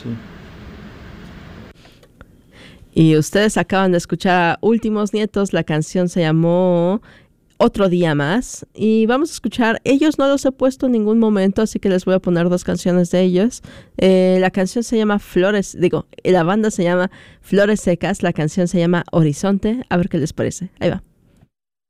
sí. Y ustedes acaban de escuchar a Últimos Nietos, la canción se llamó Otro Día Más, y vamos a escuchar, ellos no los he puesto en ningún momento, así que les voy a poner 2 canciones de ellos. La canción se llama la banda se llama Flores Secas, la canción se llama Horizonte, a ver qué les parece, ahí va.